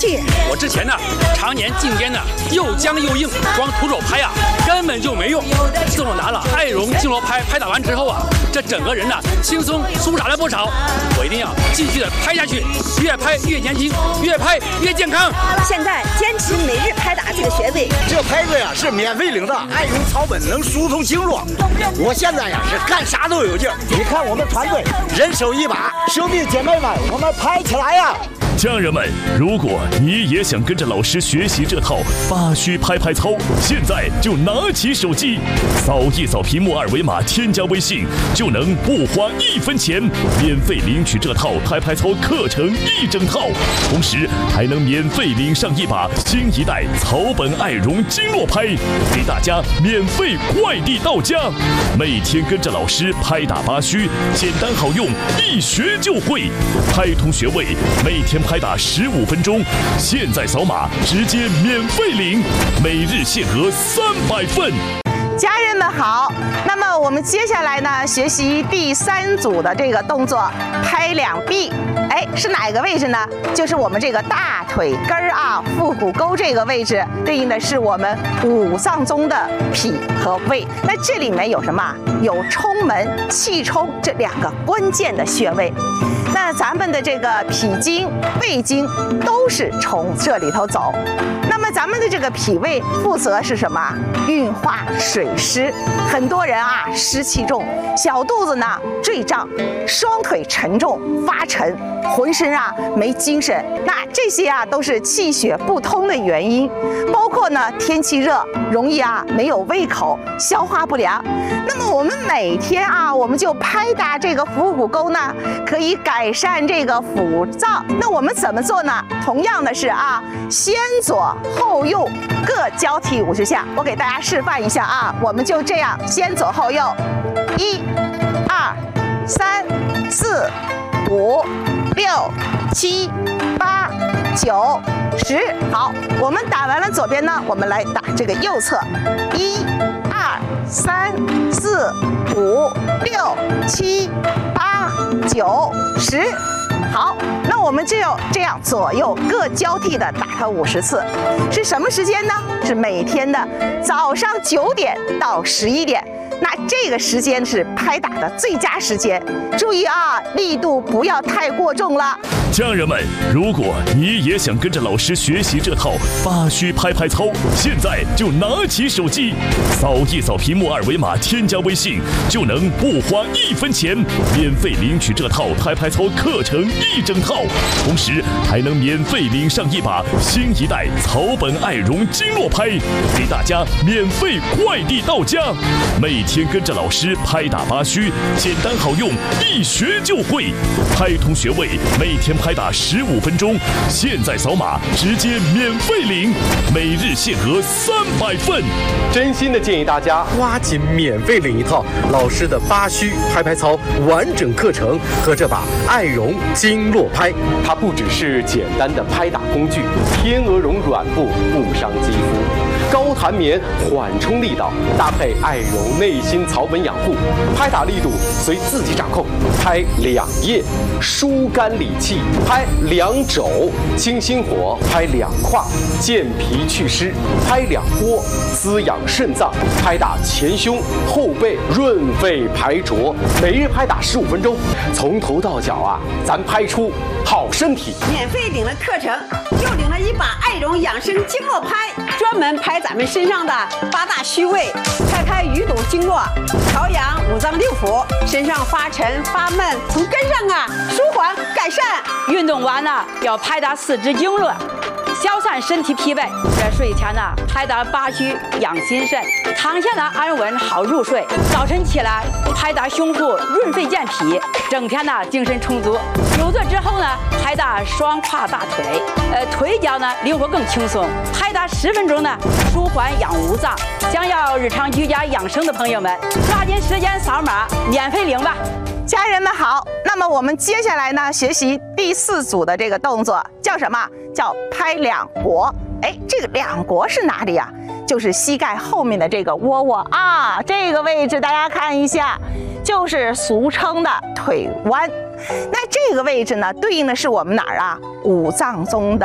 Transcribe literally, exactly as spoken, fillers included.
具。 我之前呢，常年颈肩呢又僵又硬，光徒手拍呀、啊、根本就没用。自从拿了艾绒经络拍拍打完之后啊，这整个人呢轻松舒展了不少。我一定要继续的拍下去，越拍越年轻，越拍越健康。 现在坚持每日拍打这个穴位， 这拍子呀是免费领的，艾绒草本能疏通经络。我现在呀是干啥都有劲儿。你看我们团队人手一把，兄弟姐妹们，我们拍起来呀！ 家人们，如果你也想跟着老师学习这套八虚拍拍操，现在就拿起手机，扫一扫屏幕二维码，添加微信，就能不花一分钱免费领取这套拍拍操课程一整套，同时还能免费领上一把新一代草本艾绒经络拍，给大家免费快递到家。每天跟着老师拍打八虚，简单好用，一学就会，拍通穴位，每天拍打十五分钟，现在扫码直接免费领，每日限额三百份。 家人们好，那么我们接下来呢，学习第三组的这个动作，拍两臂。哎，是哪个位置呢？就是我们这个大腿根儿啊，腹股沟这个位置，对应的是我们五脏中的脾和胃。那这里面有什么？有冲门、气冲这两个关键的穴位。那咱们的这个脾经、胃经都是从这里头走。那么咱们的这个脾胃负责是什么？运化水湿。很多人啊湿气重，小肚子呢坠胀，双腿沉重发沉，浑身啊没精神。那这些啊都是气血不通的原因。包括呢天气热，容易啊没有胃口，消化不良。那么我们每天啊我们就拍打这个腹股沟呢，可以改善这个腹胀。那我们怎么做呢？同样的是啊，先左后右各交替五十下。我给大家示范一下啊，我们就这样先左后右，一、二、三、四、五、六、七、八、九、十。好，我们打完了左边呢，我们来打这个右侧，一、二、三、四、五、六、七、八、九、十。好，那我们就要这样左右各交替的打它五十次，是什么时间呢？是每天的早上九点到十一点。那这个时间是拍打的最佳时间，注意啊，力度不要太过重了。 家人们，如果你也想跟着老师学习这套八虚拍拍操，现在就拿起手机，扫一扫屏幕二维码，添加微信，就能不花一分钱免费领取这套拍拍操课程一整套，同时还能免费领上一把新一代草本艾绒经络拍，给大家免费快递到家。每天跟着老师拍打八虚，简单好用，一学就会，拍通穴位，每天拍打十五分钟，现在扫码直接免费领，每日限额三百份。 真心的建议大家抓紧免费领一套老师的八虚拍拍操完整课程和这把艾绒经络拍。它不只是简单的拍打工具，天鹅绒软布不伤肌肤，高弹棉缓冲力道，搭配艾绒内心草本养护，拍打力度随自己掌控。拍两腋，疏肝理气；拍两肘，清心火；拍两胯，健脾祛湿；拍两波，滋养肾脏；拍打前胸、后背，润肺排浊。每日拍打十五分钟，从头到脚啊，咱拍出好身体。 免费领了课程，又领了一把艾绒养生经络拍，专门拍咱们身上的八大虚位，拍开淤堵经络，调养五脏六腑，身上发沉发闷，从根上啊舒缓改善。 运动完了要拍打四肢经络，消散身体疲惫。在睡前呢，拍打八虚养心肾；躺下呢安稳好入睡。早晨起来拍打胸腹润肺健脾，整天呢精神充足。久坐之后呢，拍打双胯大腿，呃腿脚呢灵活更轻松。拍打十分钟呢，舒缓养五脏。想要日常居家养生的朋友们，抓紧时间扫码免费领吧。 家人们好，那么我们接下来呢，学习第四组的这个动作，叫什么？叫拍两腘。哎，这个两腘是哪里呀？就是膝盖后面的这个窝窝啊，这个位置大家看一下，就是俗称的腿弯。那这个位置呢，对应的是我们哪儿啊？五脏中的